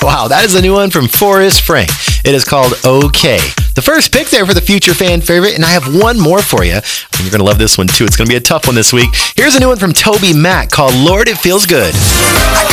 Wow, that is a new one from Forrest Frank. It is called OK. The first pick there for the future fan favorite, and I have one more for you. And you're going to love this one too. It's going to be a tough one this week. Here's a new one from Toby Mac called Lord, It Feels Good.